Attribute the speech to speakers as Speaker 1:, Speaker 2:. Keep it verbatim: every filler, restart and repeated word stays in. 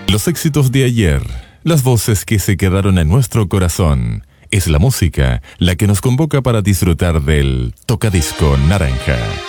Speaker 1: Los éxitos de ayer, las voces que se quedaron en nuestro corazón, es la música la que nos convoca para disfrutar del Tocadisco Naranja.